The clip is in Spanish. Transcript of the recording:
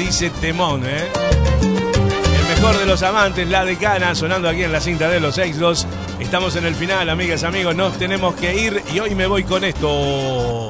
dice temón, ¿eh? El mejor de los amantes, La Decana, sonando aquí en la cinta de los X2. Estamos en el final, amigas, amigos, nos tenemos que ir y hoy me voy con esto.